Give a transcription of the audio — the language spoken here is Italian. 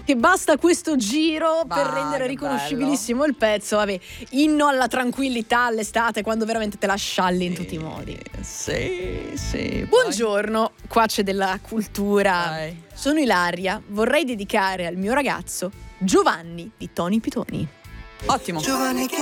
che basta questo giro per Vai, rendere che riconoscibilissimo il pezzo. Vabbè, inno alla tranquillità all'estate, quando veramente te la scialli in tutti i modi. Sì. Buongiorno, qua c'è della cultura. Vai. Sono Ilaria, vorrei dedicare al mio ragazzo Giovanni di Toni Pitoni. Ottimo.